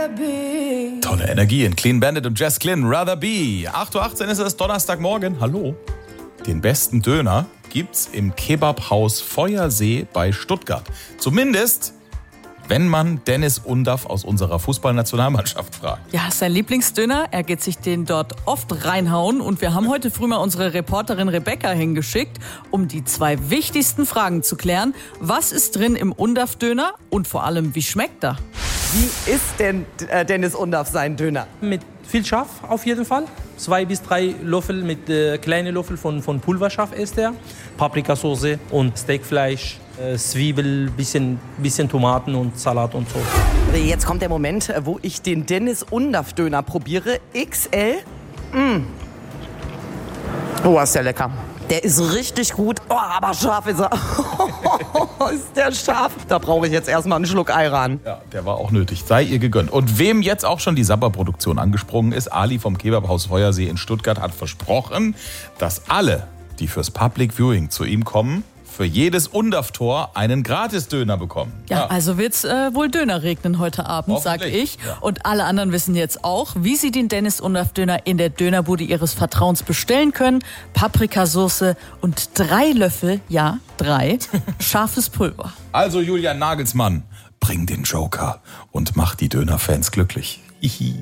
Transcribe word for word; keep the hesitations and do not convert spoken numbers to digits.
Tolle Energie in Clean Bandit und Jess Glynn, Rather Be. acht Uhr achtzehn ist es, Donnerstagmorgen. Hallo. Den besten Döner gibt's im Kebabhaus Feuersee bei Stuttgart. Zumindest, wenn man Dennis Undaff aus unserer Fußballnationalmannschaft fragt. Ja, sein Lieblingsdöner. Er geht sich den dort oft reinhauen. Und wir haben heute früh mal unsere Reporterin Rebecca hingeschickt, um die zwei wichtigsten Fragen zu klären. Was ist drin im Undaff-Döner und vor allem, wie schmeckt er? Wie ist denn äh, Dennis Undaff sein Döner? Mit viel Schaf auf jeden Fall. Zwei bis drei Löffel mit äh, kleinen Löffel von, von Pulverschaf ist er. Paprikasauce und Steakfleisch, äh, Zwiebel, bisschen, bisschen Tomaten und Salat und so. Jetzt kommt der Moment, wo ich den Dennis Undaff Döner probiere. X L. Mm. Oh, ist der lecker. Der ist richtig gut. Oh, aber scharf ist er. Ist der scharf? Da brauche ich jetzt erstmal einen Schluck Ayran. Ja, der war auch nötig. Sei ihr gegönnt. Und wem jetzt auch schon die Sapper-Produktion angesprungen ist, Ali vom Kebabhaus Feuersee in Stuttgart hat versprochen, dass alle, die fürs Public Viewing zu ihm kommen, für jedes Undaff-Tor einen Gratis-Döner bekommen. Ja, ja. Also wird's äh, wohl Döner regnen heute Abend, sag ich. Ja. Und alle anderen wissen jetzt auch, wie sie den Dennis Undaff-Döner in der Dönerbude ihres Vertrauens bestellen können. Paprikasauce und drei Löffel, ja, drei, scharfes Pulver. Also Julian Nagelsmann, bring den Joker und mach die Dönerfans glücklich. Hihi.